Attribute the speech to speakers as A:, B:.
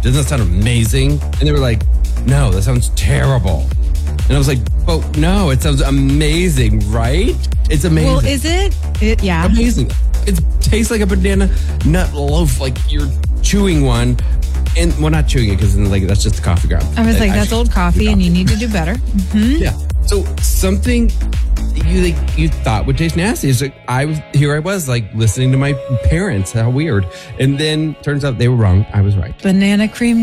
A: doesn't that sound amazing? And they were like, no, that sounds terrible. And I was like, but no, it sounds amazing, right? It's amazing.
B: Well, is it? Yeah.
A: Amazing. It tastes like a banana nut loaf, like you're chewing one. And well, not chewing it because like that's just the coffee ground.
B: I was like, that's old coffee and you need to do better. Mm-hmm.
A: Yeah. So something you thought would taste nasty is like I was like listening to my parents. How weird. And then turns out they were wrong. I was right.
B: Banana cream